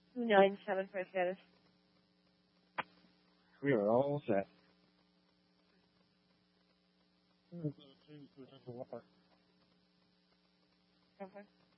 297 for status. We are all set. Okay.